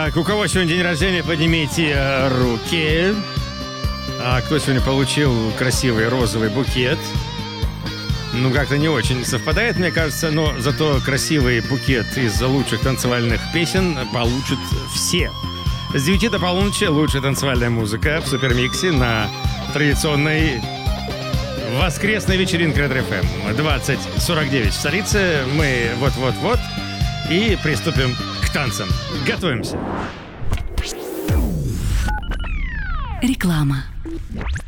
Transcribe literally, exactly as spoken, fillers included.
Так, у кого сегодня день рождения, поднимите э, руки. А кто сегодня получил красивый розовый букет? Ну, как-то не очень совпадает, мне кажется, но зато красивый букет из лучших танцевальных песен получат все. С девяти до полуночи лучшая танцевальная музыка в Супермиксе на традиционной воскресной вечеринке Ретро эф эм. двадцать сорок девять в столице. Мы вот-вот-вот и приступим к танцам. Готовимся. Реклама.